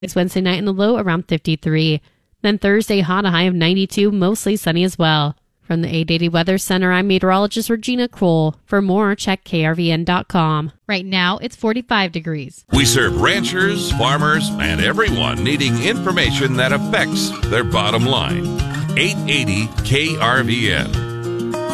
It's Wednesday night in the low around 53. Then Thursday, hot, a high of 92, mostly sunny as well. From the A-Daily Weather Center, I'm meteorologist Regina Kroll. For more, check krvn.com. Right now, it's 45 degrees. We serve ranchers, farmers, and everyone needing information that affects their bottom line. 880 KRVN.